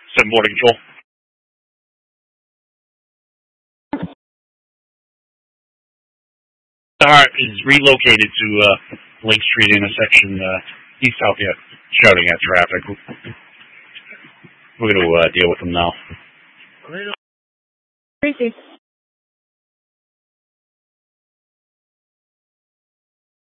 Good morning, Joel. Star is relocated to Lake Street intersection. He's out there shouting at traffic. We're going to deal with him now. Tracy.